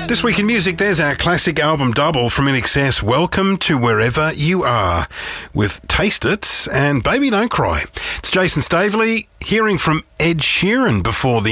This week in music, there's our classic album double from INXS, Welcome to Wherever You Are, with Taste It and Baby Don't Cry. It's Jason Staveley, hearing from Ed Sheeran before the